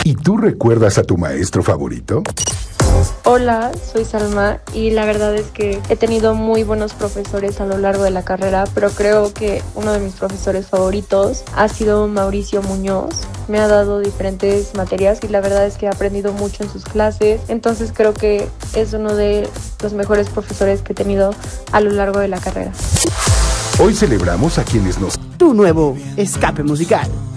¿Y tú recuerdas a tu maestro favorito? Hola, soy Salma y la verdad es que he tenido muy buenos profesores a lo largo de la carrera, pero creo que uno de mis profesores favoritos ha sido Mauricio Muñoz. Me ha dado diferentes materias y la verdad es que he aprendido mucho en sus clases, entonces creo que es uno de los mejores profesores que he tenido a lo largo de la carrera. Hoy celebramos a quienes nos... Tu nuevo escape musical.